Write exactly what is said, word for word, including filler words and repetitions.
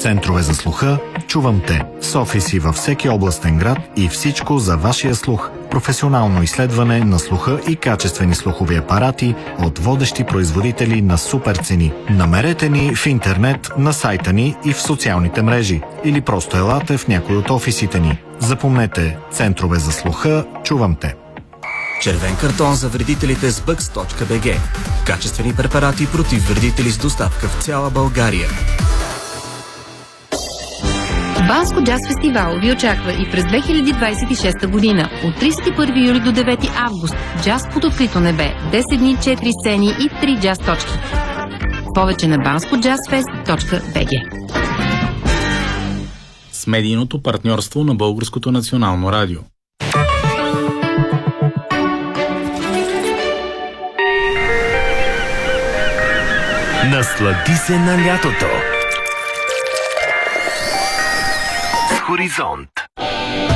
Центрове за слуха "Чувам те" с офиси във всеки областен град и всичко за вашия слух. Професионално изследване на слуха и качествени слухови апарати от водещи производители на супер цени. Намерете ни в интернет, на сайта ни и в социалните мрежи. Или просто елате в някой от офисите ни. Запомнете, Центрове за слуха "Чувам те". Червен картон за вредителите с бъкс точка би джи. Качествени препарати против вредители с доставка в цяла България. Банско джаз фестивал ви очаква и през две хиляди двадесет и шеста година. От тридесет и първи юли до девети август. Джаз под открито небе. десет дни, четири сцени и три джаз точки. Повече на банско джаз фест точка би джи. С медийното партньорство на Българското национално радио. Наслади се на лятото с Хоризонт.